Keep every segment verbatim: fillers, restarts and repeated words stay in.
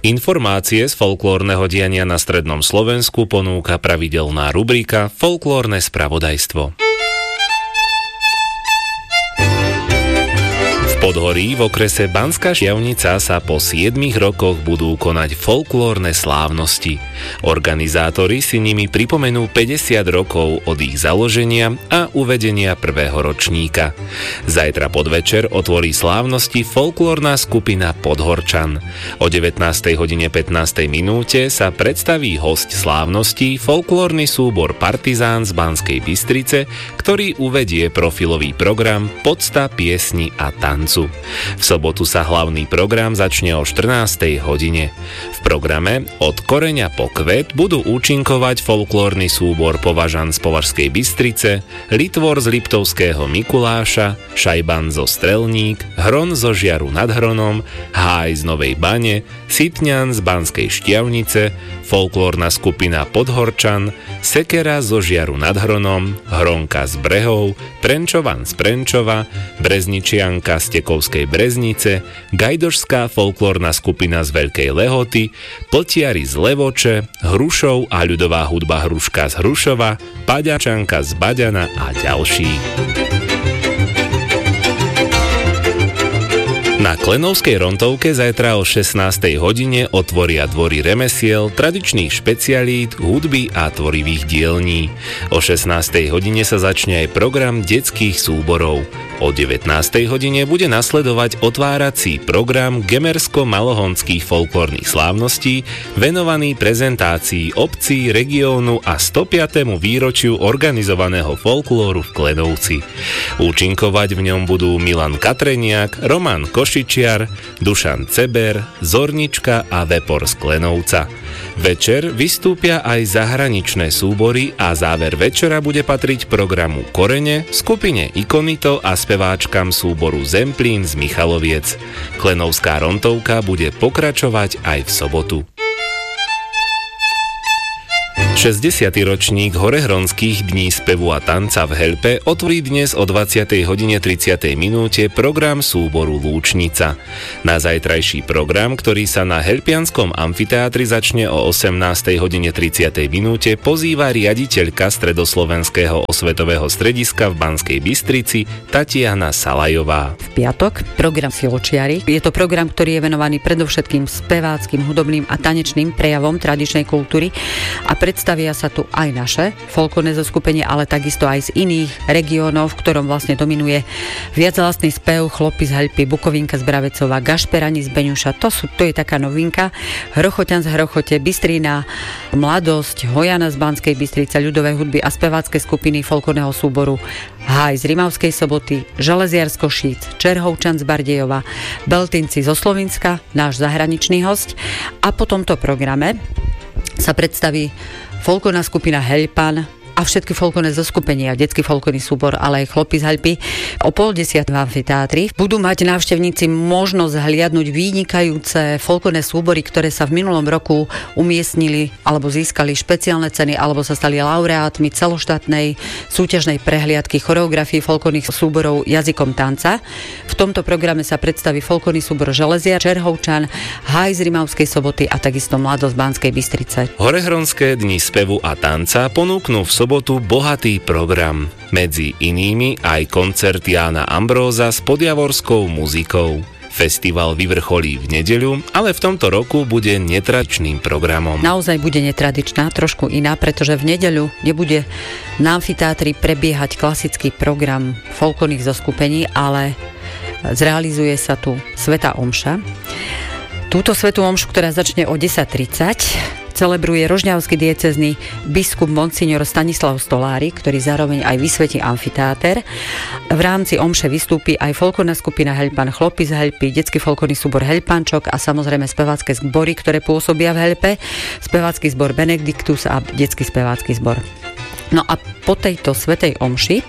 Informácie z folklórneho diania na strednom Slovensku ponúka pravidelná rubrika Folklórne spravodajstvo. V Podhorí v okrese Banská Štiavnica sa po siedmich rokoch budú konať folklórne slávnosti. Organizátori si nimi pripomenú päťdesiat rokov od ich založenia a uvedenia prvého ročníka. Zajtra podvečer otvorí slávnosti folklórna skupina Podhorčan. O devätnástej hodine pätnástej minúte sa predstaví hosť slávností folklórny súbor Partizán z Banskej Bystrice, ktorý uvedie profilový program Podsta piesni a tancu. V sobotu sa hlavný program začne o štrnástej hodine. V programe Od koreňa po kvet budú účinkovať folklórny súbor Považan z Považskej Bystrice, Litvor z Liptovského Mikuláša, Šajban zo Strelník, Hron zo Žiaru nad Hronom, Háj z Novej Bane, Sitňan z Banskej Štiavnice, folklórna skupina Podhorčan, Sekera zo Žiaru nad Hronom, Hronka z Brehov, Prenčovan z Prenčova, Brezničianka z Tekovskej Breznice, Gajdošská folklórna skupina z Veľkej Lehoty, Pltiari z Levoče, Hrušov a ľudová hudba Hruška z Hrušova, Paďačanka z Baďana a ďalší. Na Klenovskej Rontovke zajtra o šestnástej hodine otvoria dvory remesiel, tradičných špecialít, hudby a tvorivých dielní. O šestnástej hodine sa začne aj program detských súborov. O devätnástej hodine bude nasledovať otvárací program Gemersko-Malohonských folklórnych slávností venovaný prezentácii obcí, regiónu a stopiatemu výročiu organizovaného folklóru v Klenovci. Účinkovať v ňom budú Milan Katreniak, Roman Košičiar, Dušan Ceber, Zornička a Vepor z Klenovca. Večer vystúpia aj zahraničné súbory a záver večera bude patriť programu Korene, skupine Ikonito a speváčkam súboru Zemplín z Michaloviec. Klenovská Rontovka bude pokračovať aj v sobotu. šesťdesiaty ročník Horehronských dní spevu a tanca v Helpe otvorí dnes o dvadsiatej hodine tridsiatej minúte program súboru Lúčnica. Na zajtrajší program, ktorý sa na Helpianskom amfiteátri začne o osemnástej hodine tridsiatej minúte, pozýva riaditeľka Stredoslovenského osvetového strediska v Banskej Bystrici Tatiana Salajová. V piatok program Siločiari. Je to program, ktorý je venovaný predovšetkým speváckym, hudobným a tanečným prejavom tradičnej kultúry a predstavuje Stavia sa tu aj naše folklórne zoskupenie, ale takisto aj z iných regiónov, v ktorom vlastne dominuje viachlastný spev, Chlopy z Helpy, Bukovinka z Bravecova, Gašperani z Beňuša. To, sú, to je taká novinka. Hrochoťan z Hrochote, Bystrina, Mladosť, Hojana z Banskej Bystrice, ľudové hudby a spevácké skupiny folklórneho súboru Háj z Rimavskej Soboty, Železiar z Košíc, Čerhovčan z Bardejova, Beltinci zo Slovenska, náš zahraničný hosť. A po tomto programe sa predstaví folklórna skupina Helpan a všetky folklórne zoskupenia, detský folklórny súbor, ale aj Chlopy z Helpy. O pol desiatej v amfiteátri budú mať návštevníci možnosť hliadnúť vynikajúce folklórne súbory, ktoré sa v minulom roku umiestnili alebo získali špeciálne ceny alebo sa stali laureátmi celoštátnej súťažnej prehliadky choreografii folklórnych súborov jazykom tanca. V tomto programe sa predstaví folklórny súbor Železiar, Čerhovčan, Háj z Rimavskej Soboty a takisto Mladosť Banskej Bystrice. Horehronské dni spevu a tanca ponúknú v sobotu bohatý program. Medzi inými aj koncert Jána Ambróza s podjavorskou muzikou. Festival vyvrcholí v nedeľu, ale v tomto roku bude netradičným programom. Naozaj bude netradičná, trošku iná, pretože v nedeľu nebude na amfiteátri prebiehať klasický program folklórnych zoskupení, ale zrealizuje sa tu svätá omša. Túto svätú omšu, ktorá začne o desať tridsať, celebruje rožňavský diecézny biskup monsignor Stanislav Stolárik, ktorý zároveň aj vysvetí amfiteáter. V rámci omše vystúpi aj folklórna skupina Helpan, Chlopy z Helpy, detský folklórny súbor Helpančok a samozrejme spevácké zbory, ktoré pôsobia v Helpe, spevácky zbor Benediktus a detský spevácky zbor. No a po tejto svätej omši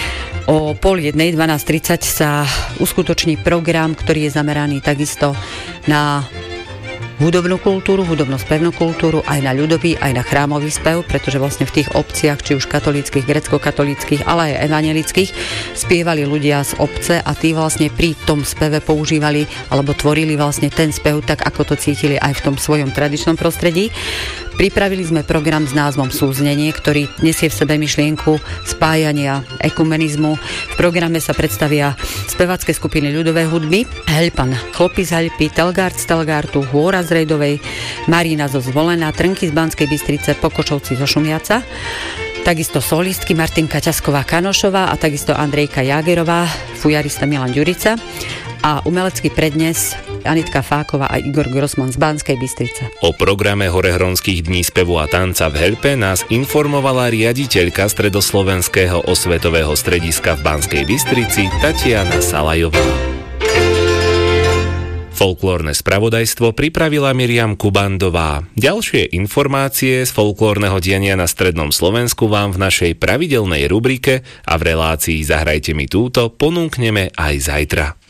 o pol jednej, dvanásť tridsať sa uskutoční program, ktorý je zameraný takisto na hudobnú kultúru, hudobno-spevnú kultúru, aj na ľudový, aj na chrámový spev, pretože vlastne v tých obciach, či už katolíckych, grécko-katolíckych, ale aj evanjelických, spievali ľudia z obce a tí vlastne pri tom speve používali alebo tvorili vlastne ten spev tak, ako to cítili aj v tom svojom tradičnom prostredí. Pripravili sme program s názvom Súznenie, ktorý nesie v sebe myšlienku spájania, ekumenizmu. V programe sa predstavia spevácké skupiny ľudovej hudby, Heľpan Chlopy z Heľpy, Telgard z Telgartu, Hôra z Rejdovej, Marina zo Zvolená, Trnky z Banskej Bystrice, Pokočovci zo Šumiaca. Takisto solistky Martinka Ťasková-Kanošová a takisto Andrejka Jágerová, fujarista Milan Ďurica a umelecký prednes Anitka Fáková a Igor Grossman z Banskej Bystrice. O programe Horehronských dní spevu a tanca v Heľpe nás informovala riaditeľka Stredoslovenského osvetového strediska v Banskej Bystrici Tatiana Salajová. Folklórne spravodajstvo pripravila Miriam Kubandová. Ďalšie informácie z folklórneho diania na strednom Slovensku vám v našej pravidelnej rubrike a v relácii Zahrajte mi túto ponúkneme aj zajtra.